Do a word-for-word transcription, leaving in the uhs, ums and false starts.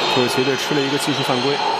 土耳其队吃了一个技术犯规。